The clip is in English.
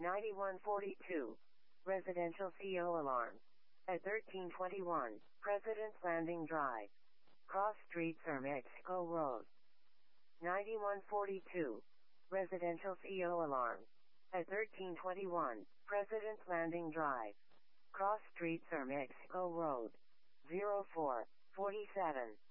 9142. Residential CO alarm. At 1321, President's Landing Drive. Cross Street or Mexico Road. 9142. Residential CO alarm. At 1321, President's Landing Drive. Cross Street or Mexico Road. 0447.